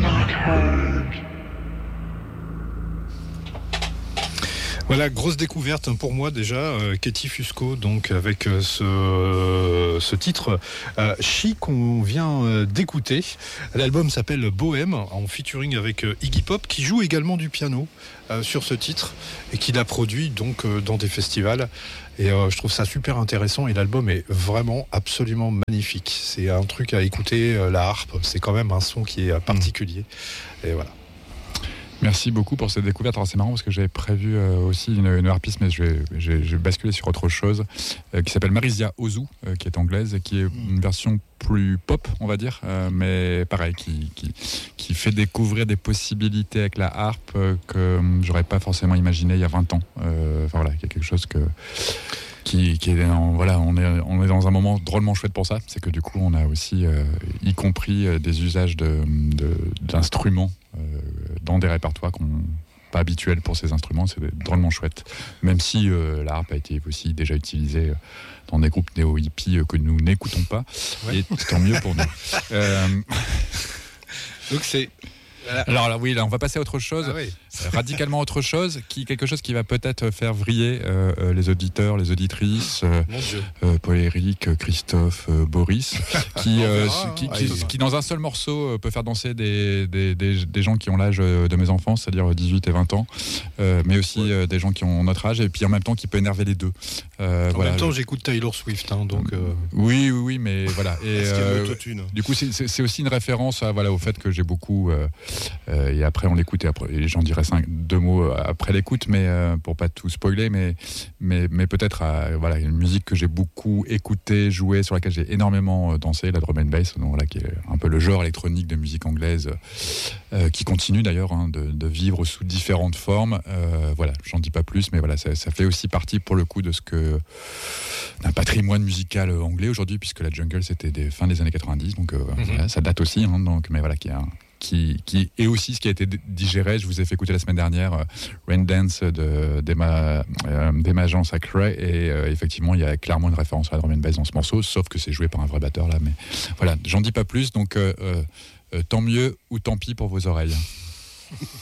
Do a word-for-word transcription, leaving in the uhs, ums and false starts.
not heard. Voilà, grosse découverte pour moi déjà, euh, Katie Fusco, donc avec euh, ce, euh, ce titre euh, Chi qu'on vient euh, d'écouter. L'album s'appelle Bohème, en featuring avec euh, Iggy Pop, qui joue également du piano euh, sur ce titre et qui l'a produit donc euh, dans des festivals. Et euh, je trouve ça super intéressant et l'album est vraiment absolument magnifique. C'est un truc à écouter, euh, la harpe, c'est quand même un son qui est euh, particulier. Mmh. Et voilà. Merci beaucoup pour cette découverte. Alors c'est marrant parce que j'avais prévu euh, aussi une, une harpiste, mais je vais, je vais, je vais basculer sur autre chose, euh, qui s'appelle Marisia Ozu, euh, qui est anglaise et qui est une version plus pop, on va dire, euh, mais pareil, qui, qui, qui fait découvrir des possibilités avec la harpe euh, que euh, j'aurais pas forcément imaginé il y a vingt ans. Euh, enfin voilà, il y a quelque chose que... Qui, qui est en, voilà, on est, on est dans un moment drôlement chouette pour ça. C'est que du coup, on a aussi, euh, y compris euh, des usages de, de, d'instruments euh, dans des répertoires qu'on pas habituels pour ces instruments. C'est drôlement chouette. Même si euh, la harpe a été aussi déjà utilisée dans des groupes néo-hippies que nous n'écoutons pas. Ouais. Et tant mieux pour nous. euh... Donc c'est... Alors là, oui, là, on va passer à autre chose, ah oui. radicalement autre chose, qui quelque chose qui va peut-être faire vriller euh, euh, les auditeurs, les auditrices, euh, euh, Paul-Éric, Christophe, euh, Boris, qui, euh, qui, qui, qui, qui dans un seul morceau euh, peut faire danser des, des, des, des gens qui ont l'âge de mes enfants, c'est-à-dire dix-huit et vingt ans, euh, mais aussi ouais. euh, des gens qui ont notre âge, et puis en même temps qui peut énerver les deux. Euh, en voilà. même temps, j'écoute Taylor Swift, hein, donc. Euh... Oui, oui, oui, mais voilà. Et euh, du coup, c'est, c'est, c'est aussi une référence à, voilà, au fait que j'ai beaucoup. Euh, Euh, et après on l'écoute et, après, et j'en dirai cinq, deux mots après l'écoute, mais euh, pour pas tout spoiler, mais, mais, mais peut-être à, voilà, une musique que j'ai beaucoup écoutée, jouée, sur laquelle j'ai énormément dansé, la drum and bass, donc, voilà, qui est un peu le genre électronique de musique anglaise euh, qui continue d'ailleurs hein, de, de vivre sous différentes formes. Euh, voilà, j'en dis pas plus, mais voilà, ça, ça fait aussi partie pour le coup de ce que d'un patrimoine musical anglais aujourd'hui, puisque la jungle c'était des fin des années quatre-vingt-dix, donc euh, mm-hmm. voilà, ça date aussi, hein, donc, mais voilà, qui a un Qui, qui est aussi ce qui a été digéré. Je vous ai fait écouter la semaine dernière euh, Rain Dance de, d'Emma, euh, d'Emma Jean Sacré et euh, effectivement il y a clairement une référence à la drum and bass dans ce morceau, sauf que c'est joué par un vrai batteur là, mais voilà, j'en dis pas plus, donc euh, euh, tant mieux ou tant pis pour vos oreilles.